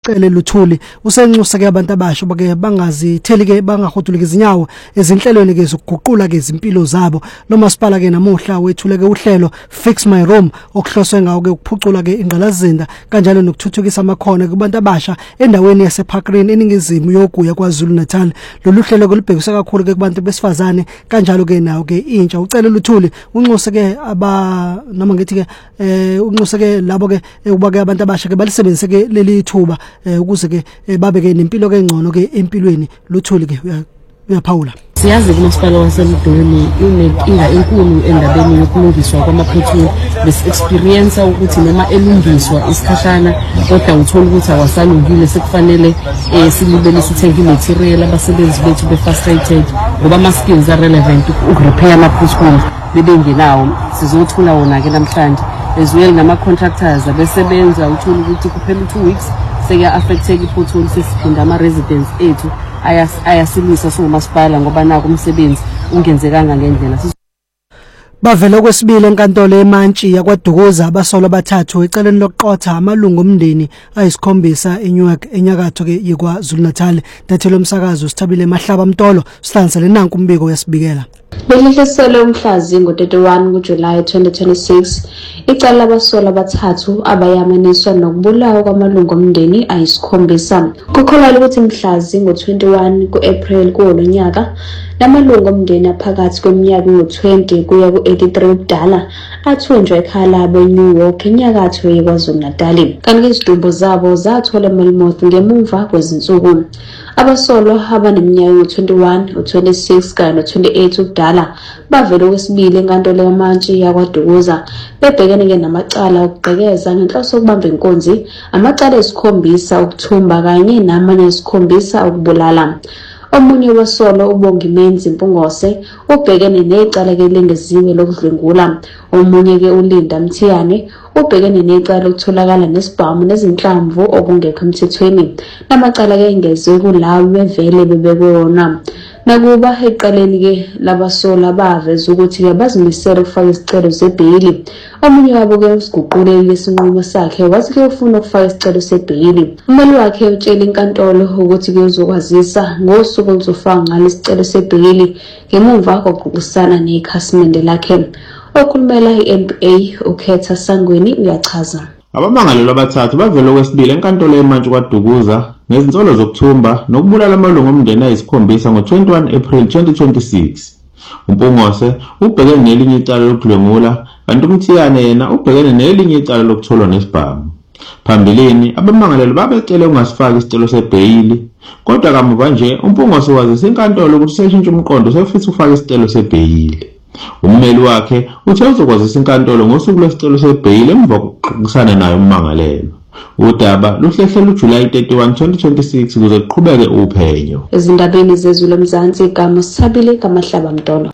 uCele Luthuli usenxusa ke abantu abasha bake bangazitheli ke bangahudulika izinyawo ezinhlelweni ke zokuguqula ke izimpilo zabo. Lo masipala ke namuhla wethule ke uhlelo Fix My Room okuhloswe ngawo ke ukuphucula ke ingqalazinda kanjalo nokuthuthukisa amakhono kubantu abasha endaweni yaseParkrini eningizimu yoguya kwaZulu Natal. Lolu hlelo kulubhekisa kakhulu ke kubantu besifazane kanjalo ke nawo ke intsha. uCele Luthuli unxuse ke noma ngithi ke unxuse ke labo ke ubake abantu abasha ke balisebenzise ke leli thuba ukuze ke babe ke nempilo ke engcono ke empilweni. Luthuli ke uyaphawula. Siyazi umasipala waseMdolweni unenkinga enkulu endabeni yokulungiswa kwama-pothole. Besi-experience ukuthi noma elungiswa isikhashana kodwa uthola ukuthi awasalungile sekufanele silibele sithenge imaterial abasebenzi bethu be-frustrated ngoba ama-skills are-relevant ukurepair ama-pothole bebengenawo. Sizothula wona-ke namhlanje as well nama-contractors abesebenza uthola ukuthi kuphela 2 weeks sekuya-affecteka i-pothole sesiphinda ama-residents ethu ayasilisa singumasipala ngoba naku umsebenzi ungenzekanga ngendlela. Bavela okwesibili enkantolo eMantshi yakwaDukuza abasolwa abathathu eceleni lokuqotha amalungu omndeni ayisikhombisa eNewark enyakatho ke yeKwaZulu Natal. Dathelo umsakazo Sithabile Mahlaba Mtolo sihlansele nanku umbiko yasibikela. Belihlisele umhlazi ngo-31 kuJulayi 2026 icala labasolwa abathathu abayamaniswa nokubulawa kwamalungu omndeni ayisikhombisa. Kukholakala ukuthi umhlazi ngo-21 kuApril kulo nyaka lamalungu omndeni aphakathi kweminyaka ngo-20 kuya ku-83 ubudala athunjwa ekhaya labo eNew York enyakatho yeKwaZulu Natal. Kanti izidumbu zabo zathola eMelmoth ngemuva kwezinsuku. Abasolwa abaneminyaka ngo-21, u-26 kanye no-28 ubudala bavela okwesibili enkantolo yaMantshi yakwaDukuza bebhekene ke namacala okugqekeza ngenhloso yokubamba inkunzi, amacala esikhombisa ukuthumba kanye namanye esikhombisa ukubulala. Omunye wabasolwa uBongimenzi Mpungose ubhekene necala ke lengeziwe lokudlwengula. Omunye ke uLinda Mthiyane ubhekene necala lokutholakala nesibhamu nezinhlamvu okungekho emthethweni. Namacala ke engeziwe kulawo bevele bebekwe wona. Nakuba eqaleni ke labasolwa baveza ukuthi ke bazimisela ukufaka isicelo sebhayili. Omunye wabo ke usiguquleli lesinqumo sakhe wathi ke ufuna ukufaka isicelo sebhayili. Umeli wakhe utshela inkantolo ukuthi ke uzokwazisa ngosuku oluzofaka ngalo isicelo sebhayili ngemuva kokuxoxisana nekhasimende lakhe. Okhulumela iNPA uKhetha Sangweni uyachaza. Abamangalelwa abathathu bavela okwesibili enkantolo eMantshi kwaDukuza ngezinsolo zokuthumba nokubulala amalungu omndeni ayisikhombisa ngo-21 April 2026. uMpungose ubhekene nelinye icala lokudlwengula kanti uMthiyane yena ubhekene nelinye icala lokutholwa nesibhamu. Phambilini abamangalelwa babecele ungasifaki isicelo sebhayili kodwa kamuva nje uMpungose wazisa inkantolo ukuthi seshintsha umqondo sefisa ufaka isicelo sebhayili. Ummeli wakhe uthe uzokwazisa inkantolo ngosuku lwesicelo sebhayili emva kokuxoxisana naye ummangalelwa. Udaba luhlehlela uJulayi 31, 2026 ukuze kuqhubeke uphenyo. Ezindabeni zezulu eMzansi igama Sithabile kaMahlaba Mtolo.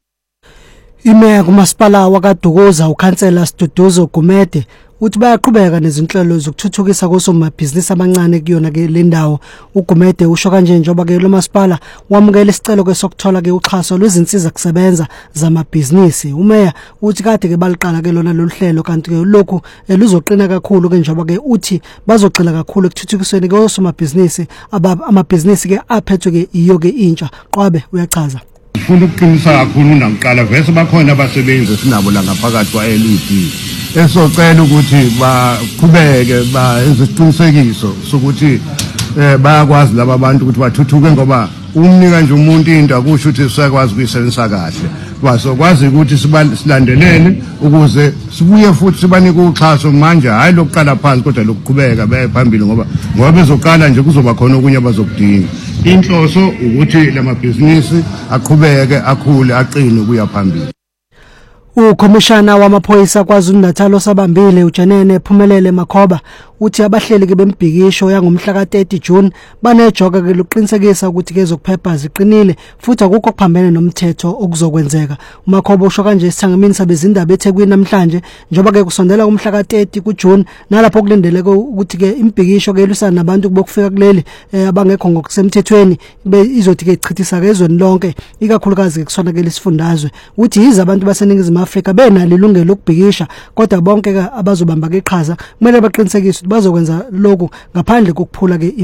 Imeya kumasipala wakwaDukuza ukhansela Siduduzo Gumede uthi bayaqhubeka nezinhlelo zokuthuthukisa kosomabhizinisi abancane kuyona ke lendawo. uGumede usho kanje njengoba ke lo masipala wamukela isicelo ke sokuthola ke uxhaso lwezinsiza kusebenza zamabhizinisi. Umeya uthi kade ke baliqala ke lona loluhlelo kanti ke lokhu luzoqina kakhulu ke njengoba ke uthi bazogxila kakhulu ekuthuthukisweni kosomabhizinisi amabhizinisi ke aphethwe ke iyo ke intsha. Qwabe uyachaza. Ufuna ukuqinisa kakhulu nakuqala vese bakhona abasebenzi esinabo la ngaphakathi kwa-LED esocela ukuthi baqhubeke benze isiqinisekiso sokuthi bayakwazi laba abantu ukuthi bathuthuke ngoba umnika nje umuntu into akusho ukuthi usakwazi ukuyisebenzisa kahle. Basokwazi ukuthi silandelele ukuze sibuye futhi sibanike uxhaso manje hayi lokuqala phansi kodwa lokuqhubeka baye phambili ngoba bezoqala nje kuzoba khona okunye abazokudinga. Inhloso ukuthi lamabhizinisi aqhubeke akhule aqine ukuya phambili. Ukhomishana wamaphoyisa kwaZulu Natal osabambile uJenene Phumelele Makhoba uthi abahleli ke bembhikisho yangomhla ka-30 June banejoka ke lokuqinisekisa ukuthi ke zokuphepha ziqinile futhi akukho kuphambene nomthetho okuzokwenzeka. uMakhoba usho kanje esithangamini sabezindaba eThekwini namhlanje njengoba ke kusondela kumhla ka-30 kuJune nalapho kulindeleke ukuthi ke imbhikisho ke elusana nabantu kubokufika kuleli abangekho ngokusemthethweni izothi ke ichithisa ke ezweni lonke ikakhulukazi ke kusonakele isifundazwe. Uthi yize abantu baseningizimu Afrika benalo ilungelo lokubhikisha kodwa bonke abazobamba ke iqhaza kumele baqinisekise ukuthi bazokwenza lokhu ngaphandle kokuphula ke